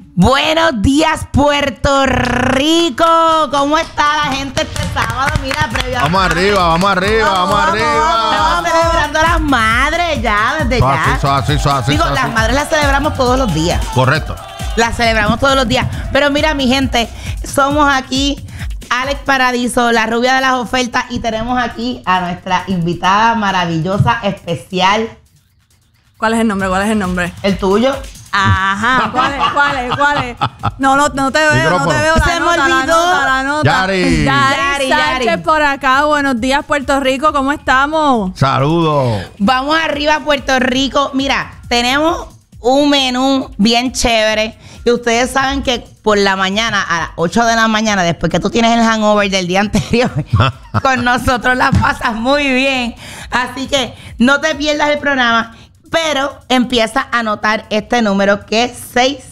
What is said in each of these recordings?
Buenos días, Puerto Rico. ¿Cómo está la gente este sábado? Mira, previo. Vamos arriba. Estamos celebrando a las madres ya, desde ya. Digo, las madres las celebramos todos los días. Correcto. Las celebramos todos los días. Pero mira, mi gente, somos aquí Alex Paradiso, la rubia de las ofertas, y tenemos aquí a nuestra invitada maravillosa, especial. ¿Cuál es el nombre? ¿El tuyo? Ajá, ¿cuál es? No te veo, Micrófono. Se me olvidó la nota. Yari Sánchez por acá, buenos días Puerto Rico, ¿cómo estamos? Saludos. Vamos arriba a Puerto Rico. Mira, tenemos un menú bien chévere. Y ustedes saben que por la mañana, a las 8 de la mañana, después que tú tienes el hangover del día anterior, con nosotros la pasas muy bien. Así que no te pierdas el programa. Pero empieza a anotar este número que es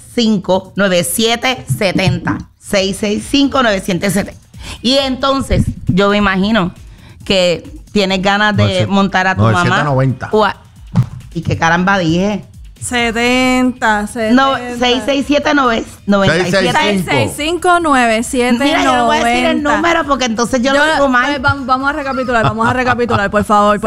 659770. 665-9770. Y entonces, yo me imagino que tienes ganas de montar a tu mamá. 990. ¿Y qué caramba dije? 70. No, 667-9770. 665-9790. Mira, yo no voy a decir el número porque entonces yo lo digo mal. Vamos a recapitular, por favor.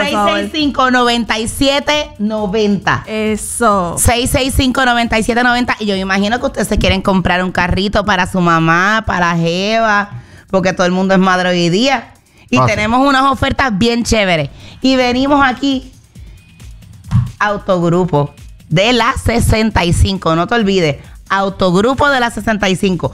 665-9790. Eso. 665-9790. Y yo me imagino que ustedes se quieren comprar un carrito para su mamá, para Jeva, porque todo el mundo es madre hoy día. Y tenemos unas ofertas bien chéveres. Y venimos aquí, Autogrupo de la 65, no te olvides, Autogrupo de la 65,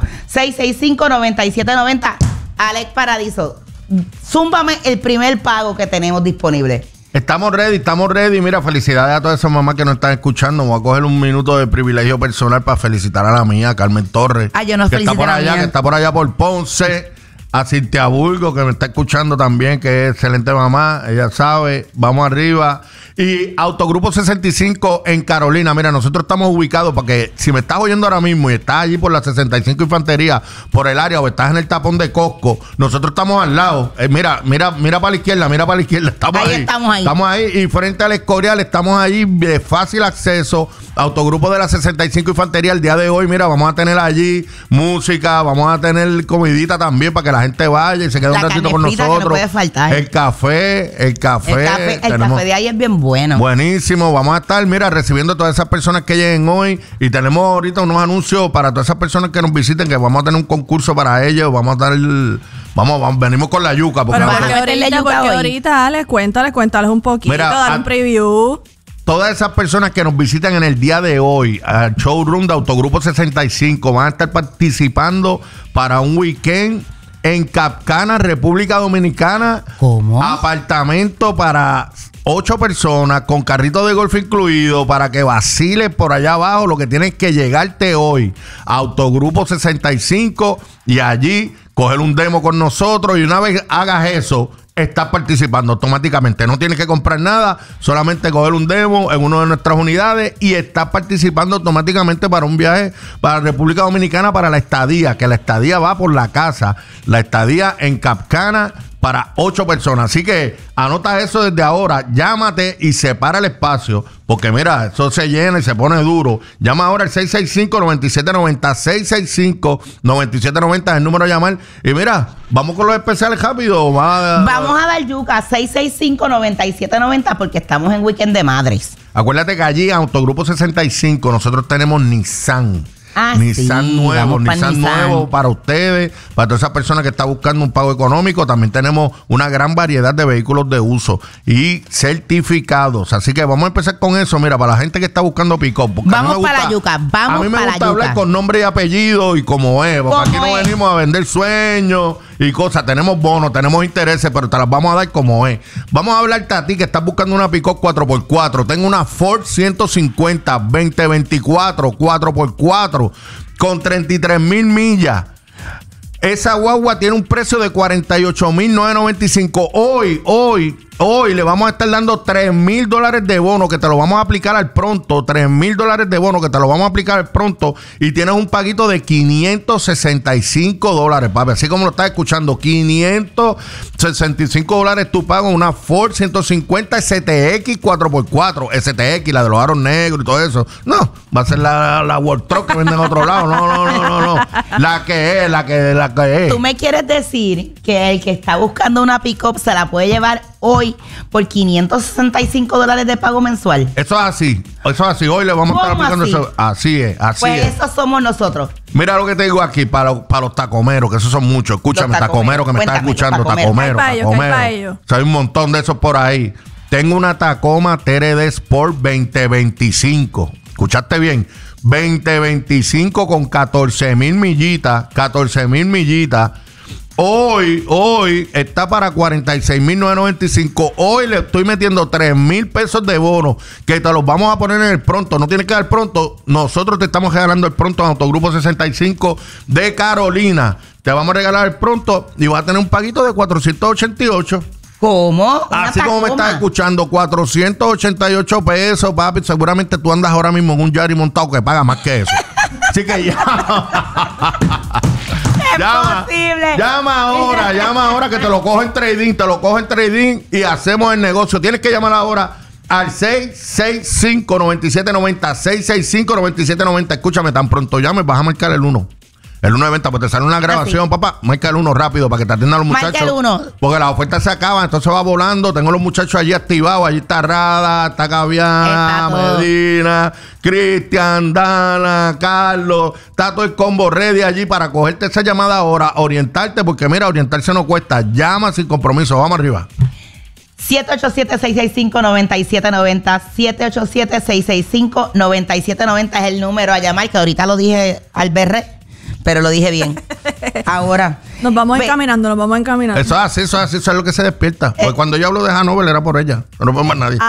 665-9790. Alex Paradiso, zúmbame el primer pago que tenemos disponible. Estamos ready. Mira, felicidades a todas esas mamás que nos están escuchando. Voy a coger un minuto de privilegio personal para felicitar a la mía, Carmen Torres. Yo no felicito a la mía. Que está por allá por Ponce. A Cintia Burgo, que me está escuchando también, que es excelente mamá. Ella sabe. Vamos arriba. Y Autogrupo 65 en Carolina. Mira, nosotros estamos ubicados para que si me estás oyendo ahora mismo y estás allí por la 65 Infantería, por el área, o estás en el tapón de Costco, nosotros estamos al lado. Mira para la izquierda, Estamos ahí. Y frente al Escorial, estamos ahí de fácil acceso. Autogrupo de la 65 Infantería. El día de hoy, mira, vamos a tener allí música, vamos a tener comidita también para que la gente vaya y se quede un ratito con nosotros. No puede faltar. El café de ahí es bien bueno. Buenísimo. Vamos a estar, mira, recibiendo a todas esas personas que lleguen hoy. Y tenemos ahorita unos anuncios para todas esas personas que nos visiten, que vamos a tener un concurso para ellos. Vamos a dar venimos con la yuca. Porque ahorita, Alex, cuéntales un poquito, dar un preview. Todas esas personas que nos visitan en el día de hoy al showroom de Autogrupo 65 van a estar participando para un weekend en Capcana, República Dominicana. ¿Cómo? Apartamento para 8 personas con carrito de golf incluido para que vaciles por allá abajo. Lo que tienes que llegarte hoy a Autogrupo 65 y allí coger un demo con nosotros, y una vez hagas eso, estás participando automáticamente. No tienes que comprar nada, solamente coger un demo en una de nuestras unidades y estás participando automáticamente para un viaje para República Dominicana para la estadía, que la estadía va por la casa, la estadía en Capcana para 8 personas. Así que anota eso desde ahora, llámate y separa el espacio, porque mira, eso se llena y se pone duro. Llama ahora al 665-9790, 665-9790 es el número a llamar. Y mira, vamos con los especiales rápido. Vamos a dar yuca, 665-9790, porque estamos en Weekend de Madres. Acuérdate que allí en Autogrupo 65 nosotros tenemos Nissan. Nissan nuevo para ustedes, para todas esas personas que están buscando un pago económico. También tenemos una gran variedad de vehículos de uso y certificados. Así que vamos a empezar con eso. Mira, para la gente que está buscando pick-up. Vamos para la yuca. A mí me gusta hablar con nombre y apellido y como es. Porque aquí no venimos a vender sueños y cosas. Tenemos bonos, tenemos intereses, pero te las vamos a dar como es. Vamos a hablarte a ti que estás buscando una pick-up 4x4. Tengo una Ford 150 2024 4x4 con 33,000 millas. Esa guagua tiene un precio de $48,995. Hoy hoy le vamos a estar dando $3,000 de bono que te lo vamos a aplicar al pronto. $3,000 de bono que te lo vamos a aplicar al pronto. Y tienes un paguito de $565, papi. Así como lo estás escuchando, $565 tu pago en una Ford 150 STX 4x4. STX, la de los aros negros y todo eso. No, va a ser la World Truck que venden en otro lado. No. La que es. ¿Tú me quieres decir que el que está buscando una pick-up se la puede llevar hoy por $565 de pago mensual? Eso es así. Hoy le vamos a estar aplicando eso. Así es. Pues eso somos nosotros. Mira lo que te digo aquí para los tacomeros, que esos son muchos. Escúchame, tacomero que me estás escuchando. Tacomero. Hay un montón de esos por ahí. Tengo una Tacoma TRD Sport 2025. ¿Escuchaste bien? 2025 con 14,000 millitas. Hoy está para 46,995. Hoy le estoy metiendo $3,000 de bono que te los vamos a poner en el pronto. No tienes que dar pronto. Nosotros te estamos regalando el pronto en Autogrupo 65 de Carolina. Te vamos a regalar el pronto y vas a tener un paguito de $488. ¿Cómo? Así como me estás escuchando, $488, papi. Seguramente tú andas ahora mismo en un Yari montado que paga más que eso. Así que llama ahora que te lo cojo en trading, y hacemos el negocio. Tienes que llamar ahora al 665-9790, 665-9790. Escúchame, tan pronto llames, vas a marcar el 1. El 1 de venta, pues te sale una grabación, papá. Marca el 1 rápido para que te atiendan los muchachos. Marca el 1. Porque la oferta se acaba, entonces va volando. Tengo los muchachos allí activados. Allí está Rada, está Gaviana, Medina, Cristian, Dana, Carlos. Está todo el combo ready allí para cogerte esa llamada ahora, orientarte, porque mira, orientarse no cuesta. Llama sin compromiso. Vamos arriba. 787-665-9790. 787-665-9790 es el número a llamar, que ahorita lo dije al berre, pero lo dije bien. Ahora. Nos vamos encaminando. Eso es lo que se despierta. Porque cuando yo hablo de Hanover era por ella. No por más nadie.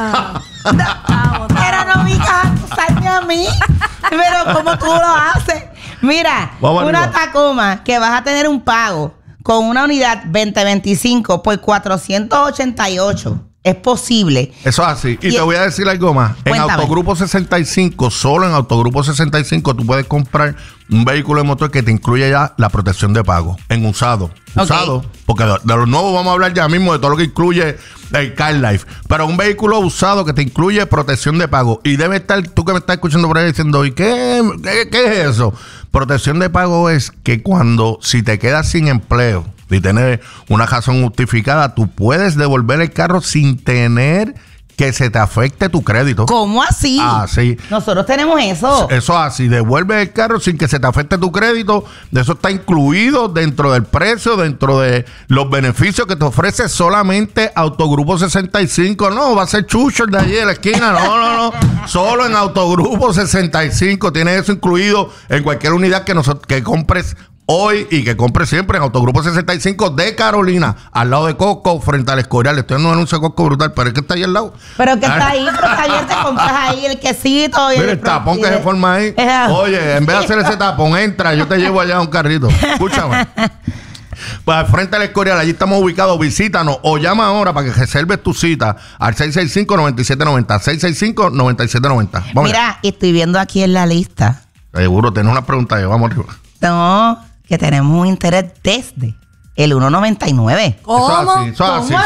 Pero no me digas acusarme a mí. Pero ¿cómo tú lo haces? Mira, una Tacoma que vas a tener un pago con una unidad 2025 por $488. Es posible. Eso es así. Y te voy a decir algo más. Cuéntame. En Autogrupo 65, solo en Autogrupo 65, tú puedes comprar un vehículo de motor que te incluye ya la protección de pago en usado. Usado, porque de los nuevos vamos a hablar ya mismo de todo lo que incluye el Car Life. Pero un vehículo usado que te incluye protección de pago. Y debe estar, tú que me estás escuchando por ahí diciendo, ¿y qué es eso? Protección de pago es que si te quedas sin empleo y tener una razón justificada, tú puedes devolver el carro sin tener que se te afecte tu crédito. ¿Cómo así? Así. Nosotros tenemos eso. Eso así, devuelve el carro sin que se te afecte tu crédito. Eso está incluido dentro del precio, dentro de los beneficios que te ofrece solamente Autogrupo 65. No, va a ser Chucho de allí de la esquina. No. Solo en Autogrupo 65 tiene eso incluido en cualquier unidad que compres hoy y que compre siempre en Autogrupo 65 de Carolina, al lado de Costco, frente al Escorial. Estoy en un anuncio de Costco brutal, pero es que está ahí al lado. Pero que está ahí, pero Javier, te compras ahí el quesito. Mira el tapón que se forma ahí. Oye, en vez de hacer ese tapón, entra, yo te llevo allá a un carrito. Escúchame. Pues al frente al Escorial, allí estamos ubicados. Visítanos o llama ahora para que reserves tu cita al 665-9790. 665-9790. Mira, estoy viendo aquí en la lista. Seguro, tienes una pregunta ahí. Vamos arriba. No, que tenemos un interés desde el 1.99. ¿Cómo? Eso así.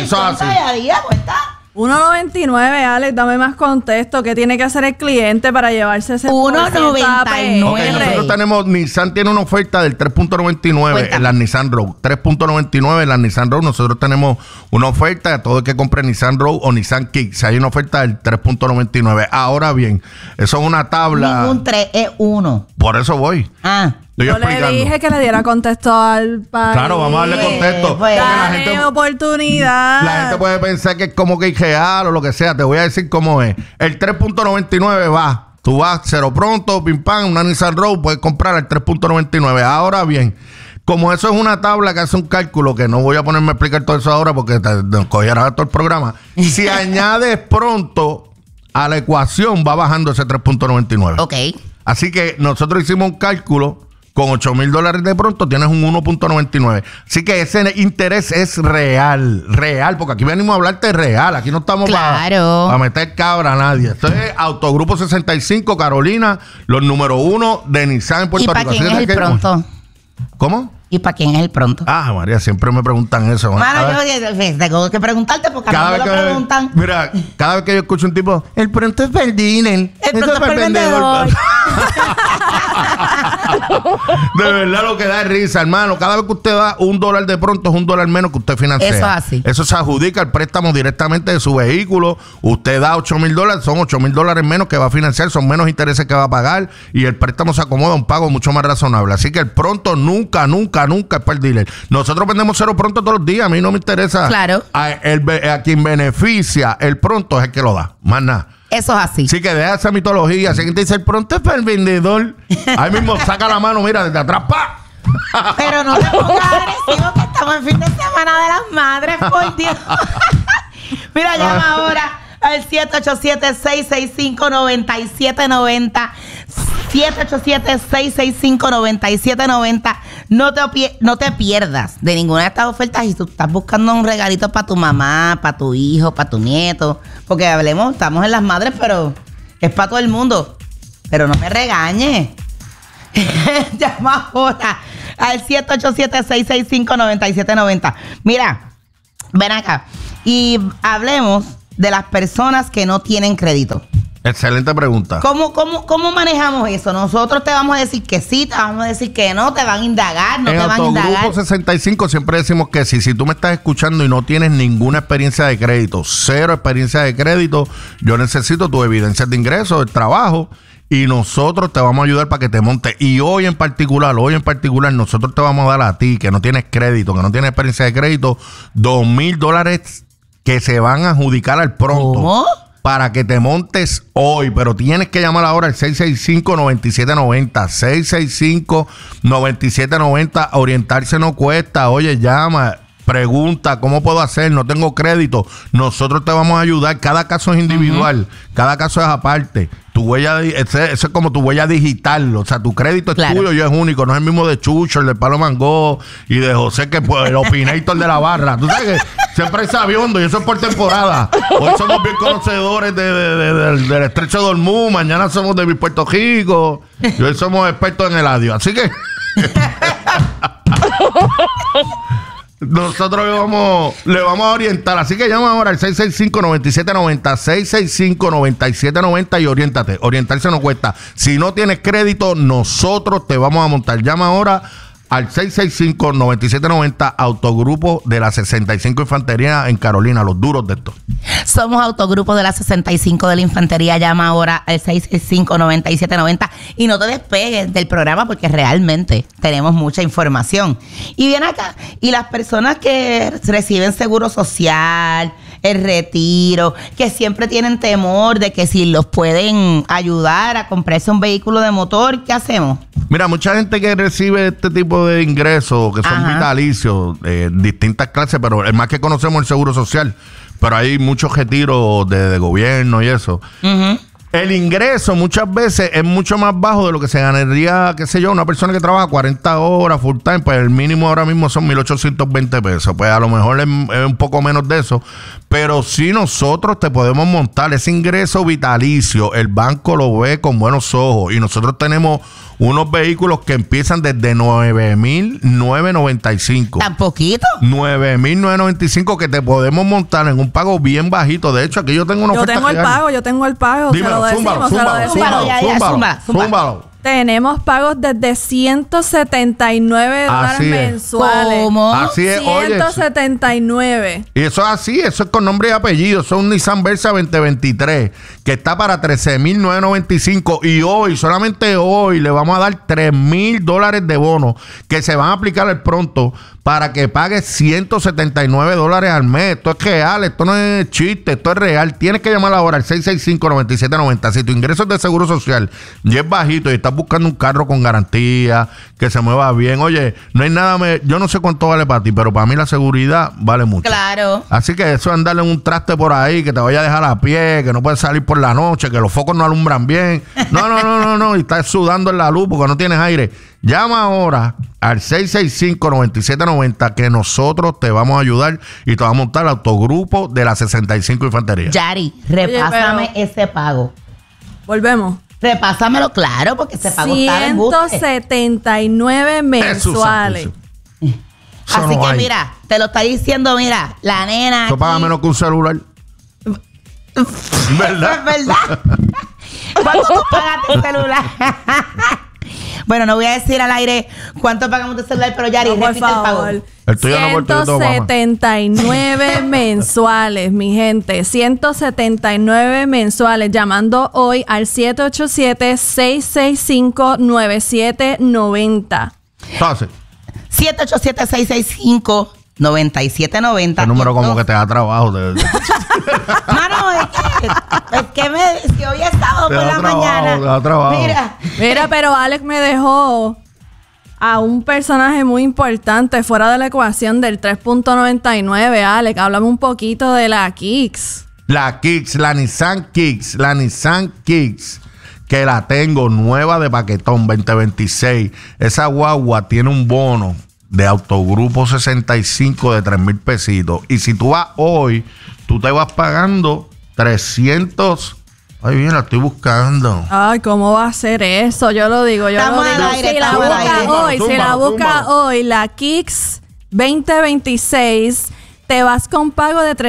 1.99, Alex, dame más contexto. ¿Qué tiene que hacer el cliente para llevarse ese 1.99? Nosotros tenemos, Nissan tiene una oferta del 3.99 en la Nissan Rogue. 3.99 en la Nissan Rogue. Nosotros tenemos una oferta a todo el que compre Nissan Rogue o Nissan Kicks. Hay una oferta del 3.99. Ahora bien, eso es una tabla. Ningún 3 es 1. Por eso voy. Yo le dije que le diera contexto al país. Claro, vamos a darle contexto. Dale oportunidad. La gente puede pensar que es como que es real o lo que sea. Te voy a decir cómo es. El 3.99 va. Tú vas cero pronto, pim pam, una Nissan Rogue, puedes comprar el 3.99. Ahora bien, como eso es una tabla que hace un cálculo, que no voy a ponerme a explicar todo eso ahora porque te cogerás todo el programa. Si añades pronto a la ecuación, va bajando ese 3.99. Ok. Así que nosotros hicimos un cálculo con $8,000 de pronto tienes un 1.99. Así que ese interés es real, porque aquí venimos a hablarte real. Aquí no estamos para meter cabra a nadie. Esto es Autogrupo 65, Carolina, los número 1 de Nissan en Puerto Rico. ¿Y para quién es el pronto? ¿Cómo? ¿Y para quién es el pronto? Ah, María, siempre me preguntan eso. Mano, yo tengo que preguntarte porque a mí me lo preguntan. Mira, cada vez que yo escucho un tipo, el pronto es para el dealer. El pronto es para el vendedor. De verdad lo que da es risa, hermano. Cada vez que usted da $1 de pronto es $1 menos que usted financia. Eso es así. Eso se adjudica el préstamo directamente de su vehículo. Usted da $8,000, son $8,000 menos que va a financiar, son menos intereses que va a pagar y el préstamo se acomoda a un pago mucho más razonable. Así que el pronto nunca es para el dealer. Nosotros vendemos cero pronto todos los días. A mí no me interesa. Claro. A quien beneficia el pronto es el que lo da. Más nada. Eso es así. Sí, que deja esa mitología. Si alguien te dice el pronto es para el vendedor, ahí mismo saca la mano, mira, desde atrás, ¡pa! Pero no te pongas agresivo que estamos en fin de semana de las madres, por Dios. Mira, llama ahora al 787-665-9790. 787-665-9790. No te pierdas de ninguna de estas ofertas. Y tú estás buscando un regalito para tu mamá, para tu hijo, para tu nieto. Porque estamos en las madres, pero es para todo el mundo. Pero no me regañes. Llama ahora al 787-665-9790. Mira, ven acá y hablemos de las personas que no tienen crédito. Excelente pregunta. ¿Cómo manejamos eso? Nosotros te vamos a decir que sí, te vamos a decir que no, te van a indagar, no te van a indagar. En Autogrupo 65 siempre decimos que sí. Si tú me estás escuchando y no tienes ninguna experiencia de crédito, cero experiencia de crédito, yo necesito tus evidencias de ingreso, del trabajo, y nosotros te vamos a ayudar para que te montes. Y hoy en particular, nosotros te vamos a dar a ti, que no tienes crédito, que no tienes experiencia de crédito, $2,000 que se van a adjudicar al pronto. ¿Cómo? Para que te montes hoy, pero tienes que llamar ahora al 665-9790. 665-9790. Orientarse no cuesta. Oye, llama, pregunta, ¿cómo puedo hacer? No tengo crédito. Nosotros te vamos a ayudar. Cada caso es individual, cada caso es aparte. Tu huella, eso es como tu huella digital. O sea, tu crédito es tuyo y es único. No es el mismo de Chucho, el de Palo Mangó y de José, que pues, el opinator de la barra. Tú sabes que siempre hay sabiondo y eso es por temporada. Hoy somos bien conocedores del estrecho de Hormuz. Mañana somos de Puerto Rico. Y hoy somos expertos en el adiós. Así que nosotros le vamos a orientar. Así que llama ahora al 665-9790. 665-9790 y oriéntate. Orientarse no cuesta. Si no tienes crédito, nosotros te vamos a montar. Llama ahora al 665-9790, Autogrupo de la 65 Infantería en Carolina, los duros de esto. Somos Autogrupo de la 65 de la Infantería. Llama ahora al 665-9790 y no te despegues del programa porque realmente tenemos mucha información. Y viene acá, y las personas que reciben seguro social, el retiro, que siempre tienen temor de que si los pueden ayudar a comprarse un vehículo de motor, ¿qué hacemos? Mira, mucha gente que recibe este tipo de ingresos, que son vitalicios, distintas clases, pero el más que conocemos es el seguro social, pero hay muchos retiros de gobierno y eso. El ingreso muchas veces es mucho más bajo de lo que se ganaría, qué sé yo, una persona que trabaja 40 horas full time, pues el mínimo ahora mismo son 1,820 pesos. Pues a lo mejor es un poco menos de eso, pero si nosotros te podemos montar ese ingreso vitalicio, el banco lo ve con buenos ojos y nosotros tenemos unos vehículos que empiezan desde $9,995. ¿Tan poquito? $9,995 que te podemos montar en un pago bien bajito. De hecho, aquí yo tengo una oferta. Yo tengo el pago. Dímelo, zúmbalo. Tenemos pagos desde $179 mensuales. ¿Cómo? Así es, 179. Y eso es así, eso es con nombre y apellido. Eso es un Nissan Versa 2023 que está para $13,995 y hoy, solamente hoy, le vamos a dar $3,000 de bono que se van a aplicar al pronto para que pague $179 al mes. Esto es real, esto no es chiste, esto es real. Tienes que llamar ahora al 665-9790. Si tu ingreso es de seguro social y es bajito y estás buscando un carro con garantía, que se mueva bien, oye, no hay nada, yo no sé cuánto vale para ti, pero para mí la seguridad vale mucho. Claro. Así que eso es andarle en un traste por ahí, que te vaya a dejar a pie, que no puedes salir por la noche, que los focos no alumbran bien. No, y estás sudando en la luz porque no tienes aire. Llama ahora al 665-9790 que nosotros te vamos a ayudar y te vamos a montar el autogrupo de la 65 Infantería. Yari, repásame ese pago. Volvemos. Repásamelo, claro, porque ese pago está en buste. 179 mensuales. Así que mira, te lo está diciendo, mira, la nena. Eso paga menos que un celular. ¿Verdad? Es verdad. ¿Cuánto tú pagaste el celular? Bueno, no voy a decir al aire cuánto pagamos de celular, pero Yari, repite el pago. El tuyo no, 179 mensuales, mi gente. 179 mensuales. Llamando hoy al 787-665-9790. Entonces, 787-665-9790. El número como que te da trabajo. Mano, es que si hoy es sábado por la mañana. Te da trabajo. Mira, pero Alex me dejó a un personaje muy importante fuera de la ecuación del 3.99. Alex, háblame un poquito de la Kicks. La Kicks, la Nissan Kicks, que la tengo nueva de paquetón 2026. Esa guagua tiene un bono de Autogrupo 65 de 3,000 pesitos. Y si tú vas hoy, tú te vas pagando 300. Ay, bien, la estoy buscando. Ay, ¿cómo va a ser eso? Yo lo digo. Si la busca hoy, la Kicks 2026, te vas con pago de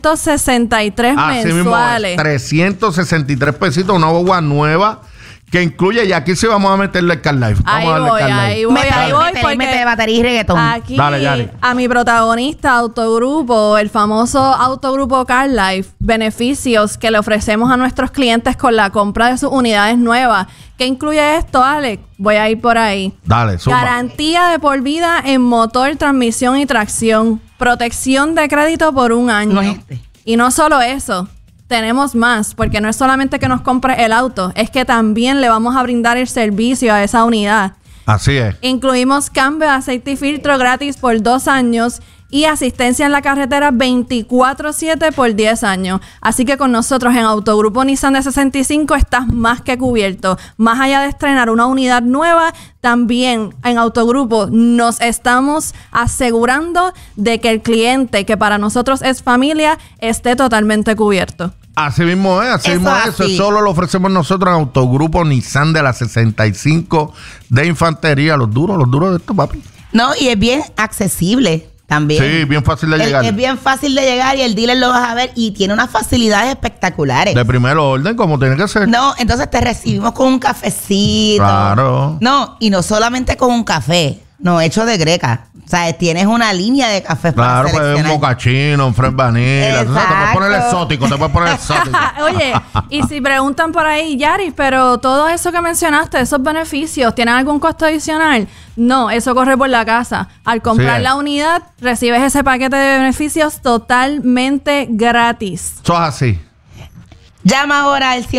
363 mensuales. Mismo, 363 pesitos, una guagua nueva que incluye, y aquí sí vamos a meterle el CarLife. Ahí voy, porque mete batería y reggaetón. Aquí, dale, a mi protagonista Autogrupo, el famoso Autogrupo CarLife, beneficios que le ofrecemos a nuestros clientes con la compra de sus unidades nuevas. ¿Qué incluye esto, Alex? Voy a ir por ahí. Dale, suma. Garantía de por vida en motor, transmisión y tracción. Protección de crédito por 1 año. Y no solo eso. Tenemos más, porque no es solamente que nos compre el auto, es que también le vamos a brindar el servicio a esa unidad. Así es. Incluimos cambio de aceite y filtro gratis por 2 años y asistencia en la carretera 24/7 por 10 años. Así que con nosotros en Autogrupo Nissan de 65 estás más que cubierto. Más allá de estrenar una unidad nueva, también en Autogrupo nos estamos asegurando de que el cliente, que para nosotros es familia, esté totalmente cubierto. Así mismo es, Eso solo lo ofrecemos nosotros en Autogrupo Nissan de la 65 de Infantería. Los duros de esto, papi. No, y es bien accesible también. Sí, bien fácil de llegar. Es bien fácil de llegar y el dealer lo vas a ver y tiene unas facilidades espectaculares. De primer orden, como tiene que ser. No, entonces te recibimos con un cafecito. Claro. No, y no solamente con un café, no, hecho de greca. O sea, tienes una línea de cafés para seleccionar. Claro, pues un mocachino, un fresh vanilla. Te puedes poner exótico, Oye, y si preguntan por ahí, Yari, pero todo eso que mencionaste, esos beneficios, ¿tienen algún costo adicional? No, eso corre por la casa. Al comprar la unidad, recibes ese paquete de beneficios totalmente gratis. Eso es así. Llama ahora al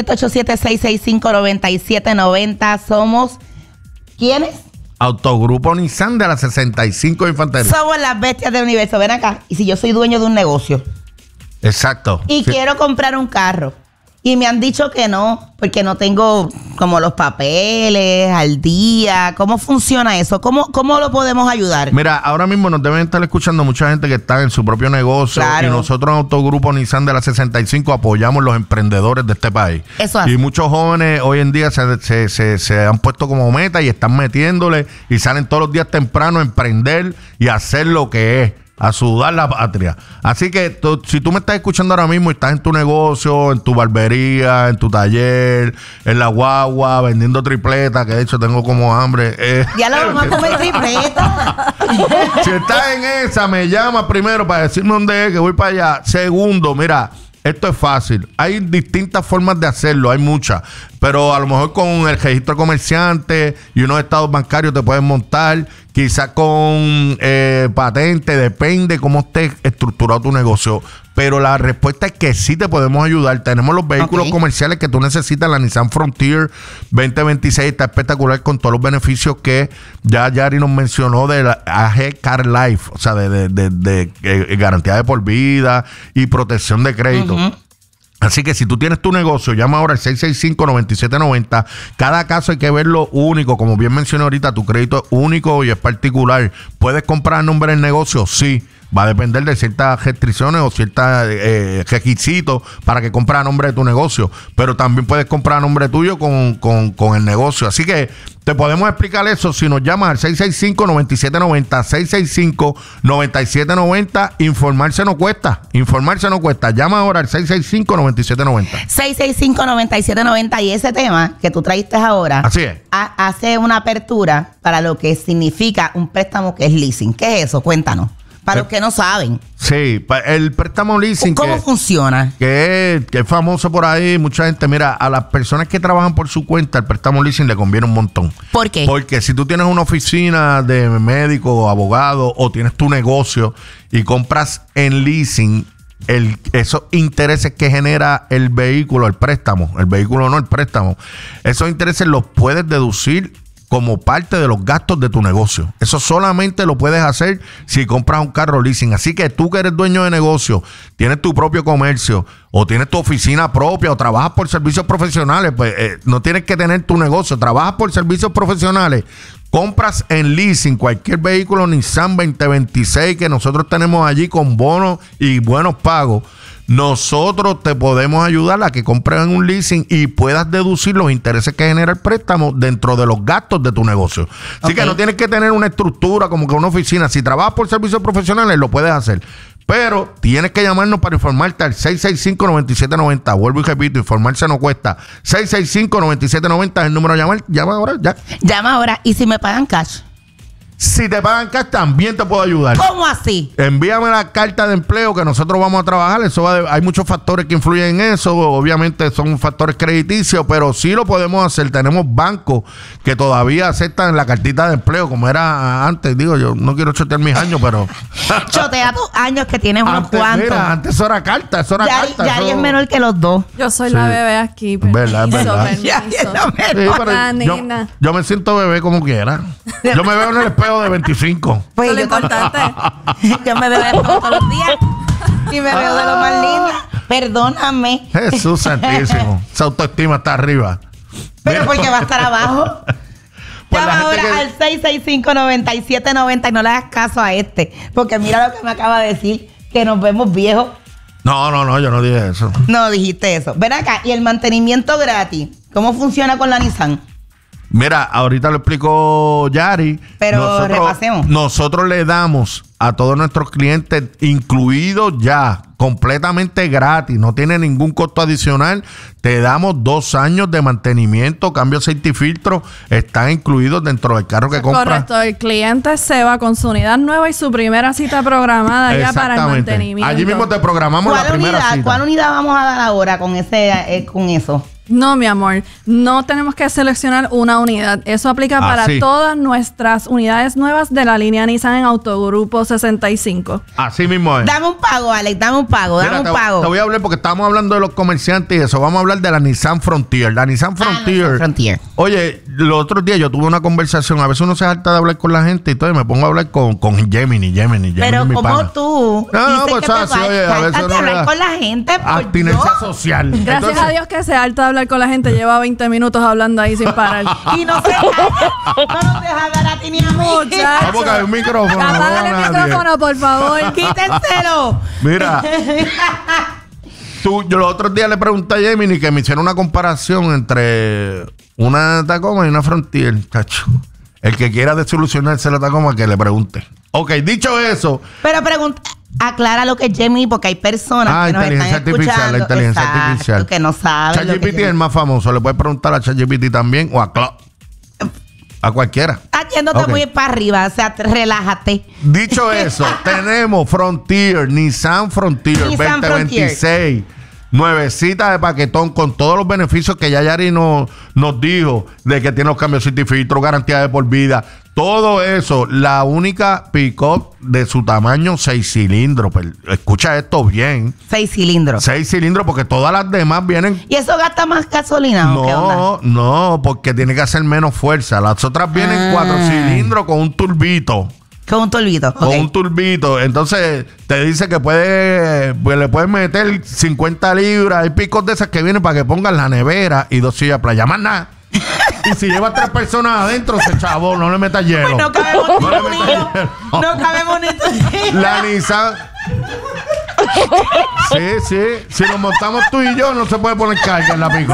787-665-9790. Somos, ¿quiénes? Autogrupo Nissan de la 65 Infantería. Somos las bestias del universo. Ven acá. Y si yo soy dueño de un negocio. Exacto. Y quiero comprar un carro. Y me han dicho que no, porque no tengo como los papeles al día. ¿Cómo funciona eso? ¿Cómo lo podemos ayudar? Mira, ahora mismo nos deben estar escuchando mucha gente que está en su propio negocio. Claro. Y nosotros en Autogrupo Nissan de la 65 apoyamos los emprendedores de este país. Eso hace. Y muchos jóvenes hoy en día se han puesto como meta y están metiéndole y salen todos los días temprano a emprender y a hacer lo que es. A sudar la patria. Así que si tú me estás escuchando ahora mismo y estás en tu negocio, en tu barbería, en tu taller, en la guagua, vendiendo tripleta, que de hecho tengo como hambre. Ya lo vamos a comer tripleta. Si estás en esa, me llama primero para decirme dónde es, que voy para allá. Segundo, mira, esto es fácil. Hay distintas formas de hacerlo, hay muchas. Pero a lo mejor con el registro de comerciante y unos estados bancarios te puedes montar. Quizás con patente, depende cómo esté estructurado tu negocio. Pero la respuesta es que sí te podemos ayudar. Tenemos los vehículos comerciales que tú necesitas. La Nissan Frontier 2026 está espectacular con todos los beneficios que ya Yari nos mencionó de la AG CarLife. O sea, de garantía de por vida y protección de crédito. Así que si tú tienes tu negocio, llama ahora al 665-9790. Cada caso hay que verlo único. Como bien mencioné ahorita, tu crédito es único y es particular. ¿Puedes comprar a nombre del negocio? Sí. Va a depender de ciertas restricciones o ciertos requisitos para que compres a nombre de tu negocio. Pero también puedes comprar a nombre tuyo con el negocio. Así que te podemos explicar eso si nos llamas al 665-9790. 665-9790. Informarse no cuesta. Llama ahora al 665-9790. 665-9790. Y ese tema que tú traíste ahora. Así es. Hace una apertura para lo que significa un préstamo que es leasing. ¿Qué es eso? Cuéntanos. Para los que no saben. Sí, el préstamo leasing. ¿Cómo funciona? Que es famoso por ahí. Mucha gente, mira, a las personas que trabajan por su cuenta, el préstamo leasing le conviene un montón. ¿Por qué? Porque si tú tienes una oficina de médico o abogado o tienes tu negocio y compras en leasing, esos intereses que genera el vehículo, el préstamo, esos intereses los puedes deducir como parte de los gastos de tu negocio. Eso solamente lo puedes hacer si compras un carro leasing. Así que tú que eres dueño de negocio, tienes tu propio comercio o tienes tu oficina propia o trabajas por servicios profesionales, pues no tienes que tener tu negocio, trabajas por servicios profesionales, compras en leasing cualquier vehículo Nissan 2026 que nosotros tenemos allí con bonos y buenos pagos. Nosotros te podemos ayudar a que compres en un leasing y puedas deducir los intereses que genera el préstamo dentro de los gastos de tu negocio. Así que no tienes que tener una estructura como que una oficina. Si trabajas por servicios profesionales, lo puedes hacer. Pero tienes que llamarnos para informarte al 665-9790. Vuelvo y repito, informarse no cuesta. 665-9790 es el número de llamar. Llama ahora, ya. Llama ahora. ¿Y si me pagan cash? Si te pagan cash, también te puedo ayudar. ¿Cómo así? Envíame la carta de empleo que nosotros vamos a trabajar. Hay muchos factores que influyen en eso. Obviamente son factores crediticios, pero sí lo podemos hacer. Tenemos bancos que todavía aceptan la cartita de empleo, como era antes. Digo, yo no quiero chotear mis años, pero... Chotea tus años que tienes unos cuantos. Mira, antes eso era carta, Yari es menor que los dos. Yo soy la bebé aquí. Verdad, verdad. Yari es la nena. Yo me siento bebé como quiera. Yo me veo en el espejo de 25. Pues Eso es lo importante. Yo me veo todos los días y me veo de lo más linda. Perdóname. Jesús santísimo. Esa autoestima está arriba. Pero porque va a estar abajo. Pues Llama ahora al 665-9790 y no le hagas caso a este. Porque mira lo que me acaba de decir, que nos vemos viejos. No, yo no dije eso. No dijiste eso. Ven acá, y el mantenimiento gratis, ¿cómo funciona con la Nissan? Mira, ahorita lo explicó Yari. Pero repasemos. Nosotros le damos a todos nuestros clientes, incluidos ya, completamente gratis, no tiene ningún costo adicional. Te damos 2 años de mantenimiento, cambio de aceite y filtro, están incluidos dentro del carro que compras. Correcto, el cliente se va con su unidad nueva y su primera cita programada ya para el mantenimiento. Allí mismo te programamos la primera cita. ¿Cuál unidad vamos a dar ahora con eso? No, mi amor, no tenemos que seleccionar una unidad. Eso aplica para todas nuestras unidades nuevas de la línea Nissan en Autogrupo 65. Así mismo es. Dame un pago, Alex, dame un pago. Te voy a hablar porque estamos hablando de los comerciantes y eso. Vamos a hablar de la Nissan Frontier. La Nissan Frontier. Oye, los otros días yo tuve una conversación. A veces uno se harta de hablar con la gente y todo, y me pongo a hablar con Gemini. Pero como tú no, pues así, oye, a veces de hablar con la gente. Abstinencia social. Gracias Entonces, a Dios que se harta de hablar con la gente. Lleva 20 minutos hablando ahí sin parar. Y no se no nos deja hablar a ti ni a mí. Vamos a ver un micrófono. Apágale el micrófono, por favor. Quítenselo. Mira. Yo los otros días le pregunté a Gemini que me hiciera una comparación entre una Tacoma y una Frontier, chacho. El que quiera solucionarse la Tacoma, que le pregunte. Ok, dicho eso. Pero aclara lo que es Gemini, porque hay personas que nos están escuchando. La inteligencia artificial. Que no saben. ChatGPT es el más famoso. Le puedes preguntar a ChatGPT también o a cualquiera. Estás yéndote muy para arriba, o sea, relájate. Dicho eso, tenemos Nissan Frontier 2026. Nuevecita de paquetón con todos los beneficios que ya Yari nos dijo, de que tiene los cambios de filtro, garantía de por vida. Todo eso, la única pick-up de su tamaño 6 cilindros. Escucha esto bien. 6 cilindros. 6 cilindros, porque todas las demás vienen... ¿Y eso gasta más gasolina? ¿O qué onda? No, porque tiene que hacer menos fuerza. Las otras vienen 4 cilindros con un turbito. Con un turbito. Con un turbito. Entonces te dice que pues le puedes meter 50 libras. Hay picos de esas que vienen para que pongan la nevera y 2 sillas para allá. Más nada. Y si llevas 3 personas adentro, se chavó, no le metas hielo. Pues no cabemos ni No le tú ni metas yo. hielo. No cabemos ni tú ni yo. La Nissan. Sí. Si nos montamos tú y yo, no se puede poner carga en la pico.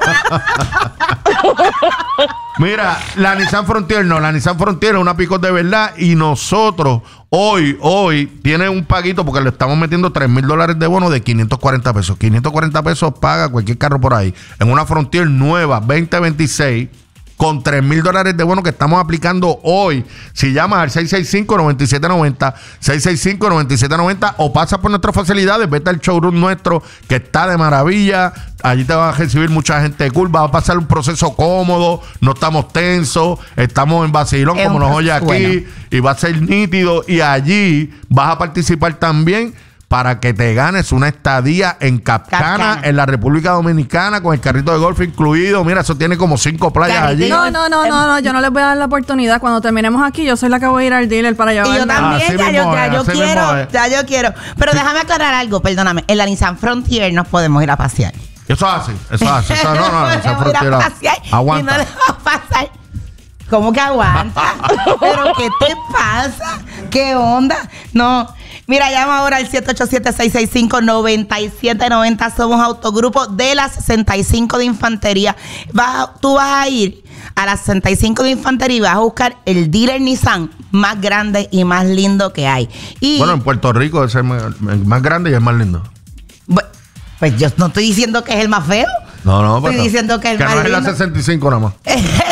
Mira, la Nissan Frontier no. La Nissan Frontier es una pico de verdad. Y nosotros, hoy, tiene un paguito porque le estamos metiendo $3,000 de bono de 540 pesos. 540 pesos paga cualquier carro por ahí. En una Frontier nueva, 2026. Con $3,000 de bono que estamos aplicando hoy. Si llamas al 665-9790, 665-9790 o pasas por nuestras facilidades, vete al showroom nuestro que está de maravilla. Allí te va a recibir mucha gente cool. Va a pasar un proceso cómodo. No estamos tensos. Estamos en vacilón Es como un nos oye proceso aquí. bueno. Y va a ser nítido. Y allí vas a participar también para que te ganes una estadía en Capcana, en la República Dominicana, con el carrito de golf incluido. Mira, eso tiene como 5 playas allí. No, yo no les voy a dar la oportunidad. Cuando terminemos aquí, yo soy la que voy a ir al dealer para llevar. Y yo también, Así mismo es. ya yo quiero. Pero déjame aclarar algo, perdóname. En la Nissan Frontier nos podemos ir a pasear. Eso hace. Eso no, esa Podemos ir a frontera. pasear y Aguanta. no le va a pasar. ¿Cómo que aguanta? ¿Pero qué te pasa? ¿Qué onda? No. Mira, llama ahora al 787-665-9790. Somos autogrupo de la 65 de Infantería. Tú vas a ir a la 65 de Infantería y vas a buscar el dealer Nissan más grande y más lindo que hay. Y Bueno, en Puerto Rico es el más grande y el más lindo. pues yo no estoy diciendo que es el más feo. No, Estoy diciendo que el que más no es la lindo. 65 nada más.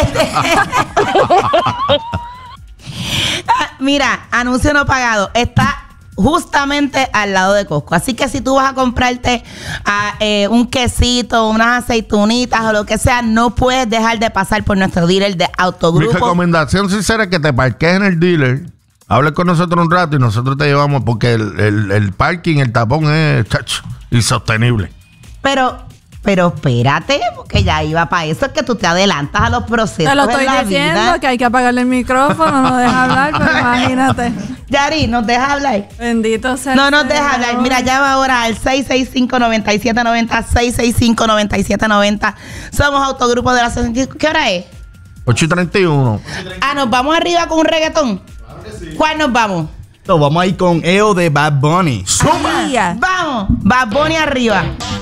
Mira, anuncio no pagado. Está justamente al lado de Costco. Así que si tú vas a comprarte un quesito, unas aceitunitas o lo que sea, no puedes dejar de pasar por nuestro dealer de Mi autogrupo. recomendación sincera es que te parques en el dealer, hables con nosotros un rato y nosotros te llevamos porque el parking, el tapón es insostenible. Pero espérate, porque ya iba para eso, es que tú te adelantas a los procesos. Te lo de estoy la diciendo, vida. que hay que apagarle el micrófono, no deja hablar, pero imagínate. Yari, ¿nos deja hablar? Bendito sea. No el nos deja Señor. hablar. Mira, llama ahora al 665-9790, 665-9790. Somos autogrupo de la 65. ¿Qué hora es? 8:31. Nos vamos arriba con un reggaetón. ¿Cuál nos vamos? Vamos a ir con EO de Bad Bunny. Mía. Vamos, Bad Bunny arriba.